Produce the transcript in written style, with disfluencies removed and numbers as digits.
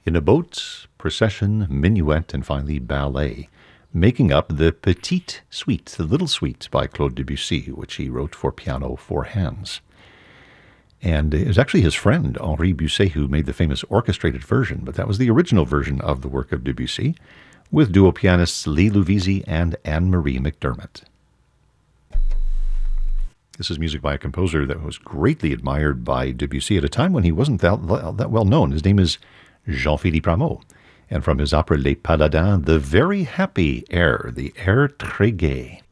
in a boat, procession, minuet, and finally ballet, making up the Petite Suite, the Little Suite by Claude Debussy, which he wrote for piano, four hands. And it was actually his friend, Henri Busset, who made the famous orchestrated version, but that was the original version of the work of Debussy, with duo pianists Lee Louvisi and Anne-Marie McDermott. This is music by a composer that was greatly admired by Debussy at a time when he wasn't that well known. His name is Jean-Philippe Rameau. And from his opera Les Paladins, the very happy air, the air très gai.